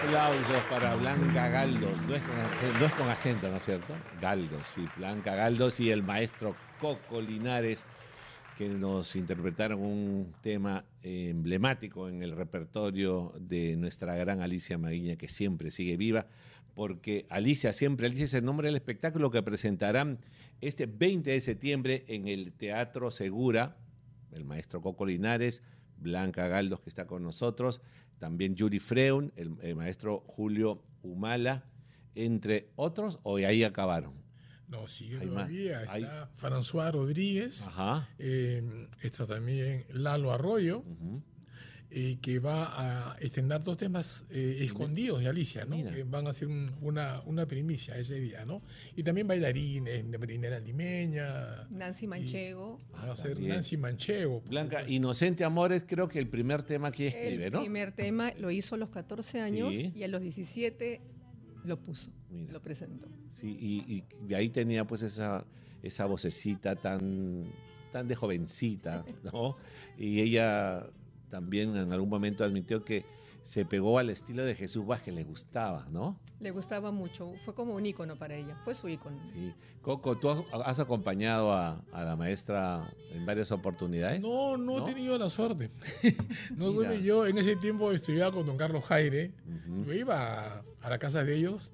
Aplausos para Blanca Galdós. No es con acento, ¿no es cierto? Galdós, sí. Blanca Galdós y el maestro Coco Linares, que nos interpretaron un tema emblemático en el repertorio de nuestra gran Alicia Maguiña, que siempre sigue viva, porque Alicia es el nombre del espectáculo que presentarán este 20 de septiembre en el Teatro Segura, el maestro Coco Linares, Blanca Galdós, que está con nosotros, también Yuri Freun, el maestro Julio Humala, entre otros, o ahí acabaron. No, sigue todavía. Está François Rodríguez, está también Lalo Arroyo, que va a estrenar dos temas escondidos de Alicia, ¿no? Van a hacer una primicia ese día, ¿no? Y también bailarines, de Marinera Limeña. Nancy Manchego. Va a ser Nancy Manchego. Blanca, Inocente Amores, creo que el primer tema que escribe, ¿no? El primer tema lo hizo a los 14 años y a los 17 lo puso, lo presentó. Sí, y ahí tenía pues esa vocecita tan de jovencita, ¿no? Y ella también en algún momento admitió que se pegó al estilo de Jesús Vázquez, le gustaba, ¿no? Le gustaba mucho, fue como un ícono para ella, fue su ícono. Sí. Coco, ¿tú has acompañado a la maestra en varias oportunidades? No he tenido la suerte. Yo en ese tiempo estudiaba con don Carlos Jaire, yo iba a la casa de ellos,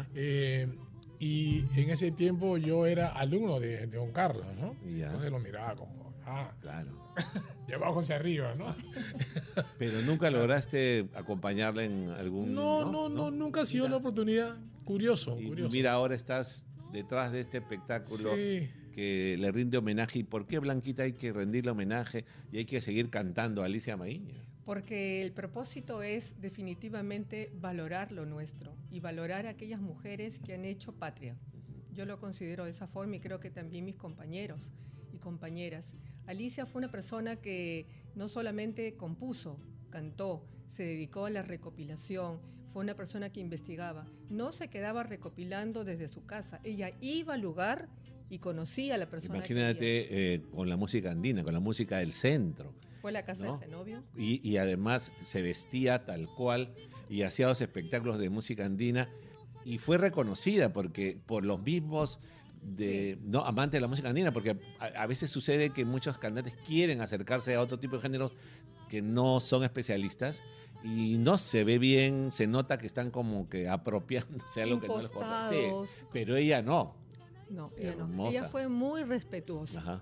y en ese tiempo yo era alumno de don Carlos, ¿no? Entonces lo miraba como... claro. De abajo hacia arriba, ¿no? Pero nunca lograste acompañarla en algún... No, nunca ha sido la oportunidad. Curioso. Mira, ahora estás detrás de este espectáculo que le rinde homenaje. ¿Y por qué, Blanquita, hay que rendirle homenaje y hay que seguir cantando a Alicia Maguiña? Porque el propósito es definitivamente valorar lo nuestro y valorar a aquellas mujeres que han hecho patria. Yo lo considero de esa forma y creo que también mis compañeros y compañeras. Alicia fue una persona que no solamente compuso, cantó, se dedicó a la recopilación, fue una persona que investigaba, no se quedaba recopilando desde su casa, ella iba al lugar y conocía a la persona. Imagínate con la música andina, con la música del centro. Fue la casa de Zenobio. Y además se vestía tal cual y hacía los espectáculos de música andina y fue reconocida por los mismos amantes de la música andina, porque a veces sucede que muchos cantantes quieren acercarse a otro tipo de géneros que no son especialistas y no se ve bien, se nota que están como que apropiándose algo que no les corresponde. Sí, pero ella no. No, ella no. Ella fue muy respetuosa,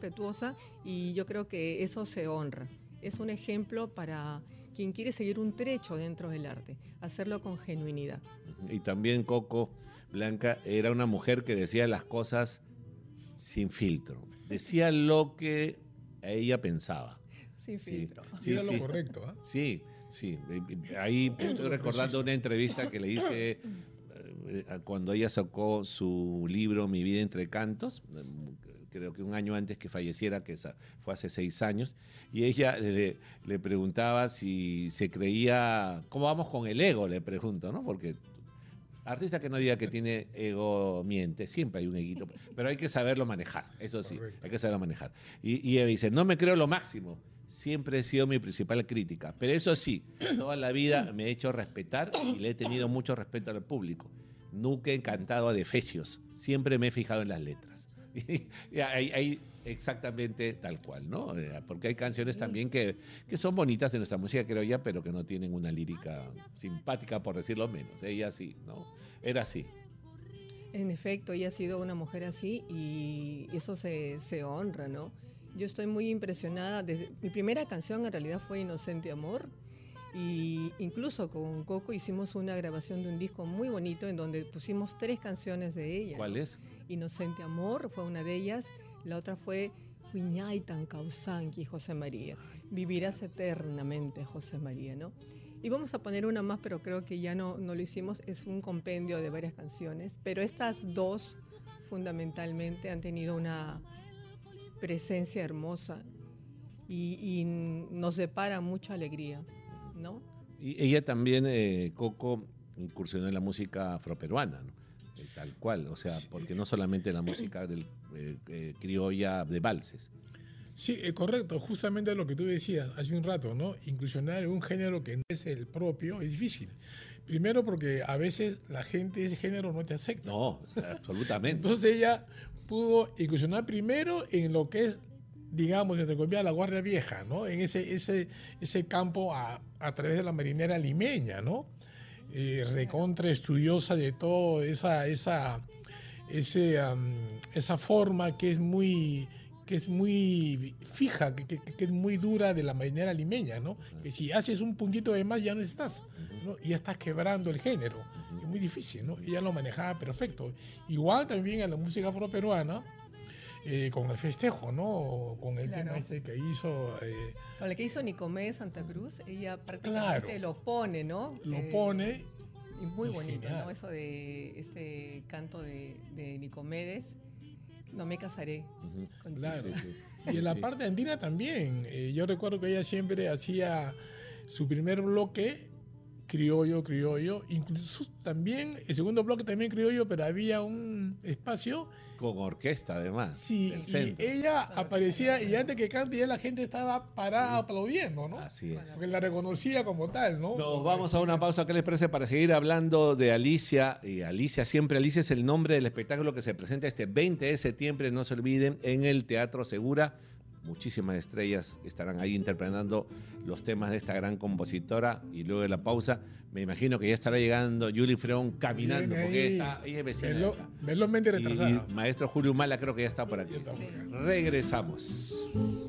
y yo creo que eso se honra. Es un ejemplo para quien quiere seguir un trecho dentro del arte, hacerlo con genuinidad. Y también Coco Blanca era una mujer que decía las cosas sin filtro. Decía lo que ella pensaba. Sin filtro. Sí, era lo correcto. Sí. Ahí estoy recordando una entrevista que le hice cuando ella sacó su libro Mi vida entre cantos, creo que un año antes que falleciera, que fue hace 6 años, y ella le preguntaba si se creía, ¿cómo vamos con el ego? Le pregunto, ¿no? Porque artista que no diga que tiene ego miente, siempre hay un eguito, pero hay que saberlo manejar, eso sí, hay que saberlo manejar. Y ella dice, no me creo lo máximo, siempre he sido mi principal crítica, pero eso sí, toda la vida me he hecho respetar y le he tenido mucho respeto al público. Nunca he cantado a defecios, siempre me he fijado en las letras. Y ahí exactamente tal cual, ¿no? Porque hay canciones también que son bonitas de nuestra música criolla, pero que no tienen una lírica simpática, por decirlo menos. Ella sí, ¿no? Era así. En efecto, ella ha sido una mujer así y eso se honra, ¿no? Yo estoy muy impresionada. Mi primera canción en realidad fue Inocente Amor. Y incluso con Coco hicimos una grabación de un disco muy bonito en donde pusimos 3 canciones de ella. ¿Cuál es? Inocente Amor fue una de ellas, la otra fue Huiñaytan Causanqui, José María. Vivirás eternamente, José María, ¿no? Y vamos a poner una más, pero creo que ya no lo hicimos, es un compendio de varias canciones, pero estas 2 fundamentalmente han tenido una presencia hermosa y nos depara mucha alegría, ¿no? Y ella también, Coco, incursionó en la música afroperuana, ¿no? Tal cual, o sea, porque no solamente la música criolla de valses. Sí, correcto, justamente lo que tú decías hace un rato, ¿no? Inclusionar un género que no es el propio es difícil, Primero porque a veces la gente de ese género no te acepta. No, absolutamente. Entonces ella pudo incursionar primero en lo que es, digamos, entre comillas, la Guardia Vieja, ¿no? En ese campo a través de la marinera limeña, ¿no? Recontra estudiosa de todo esa forma que es muy fija, que es muy dura de la marinera limeña, ¿no? Que si haces un puntito de más ya no estás, ¿no? Y ya estás quebrando el género. Es muy difícil, ¿no? Ella lo manejaba perfecto. Igual también en la música afroperuana, con el festejo, ¿no? Con el tema que hizo... con el que hizo Nicomé Santa Cruz, ella prácticamente lo pone, ¿no? Lo pone. Y muy bonito, genial, ¿no? Eso de este canto de Nicomedes. No me casaré. Claro. Y en la parte andina también. Yo recuerdo que ella siempre hacía su primer bloque criollo. Incluso también, el segundo bloque también criollo, pero había un espacio... Con orquesta, además. Sí, y ella aparecía y antes que cante ya la gente estaba parada aplaudiendo, ¿no? Así es. Porque la reconocía como tal, ¿no? Nos vamos a una pausa, ¿qué les parece? Para seguir hablando de Alicia. Y Alicia es el nombre del espectáculo que se presenta este 20 de septiembre, no se olviden, en el Teatro Segura. Muchísimas estrellas estarán ahí interpretando los temas de esta gran compositora. Y luego de la pausa, me imagino que ya estará llegando Julie Freón caminando, porque ella es vecina. Velozmente retrasada. Y maestro Julio Humala creo que ya está por aquí. Regresamos.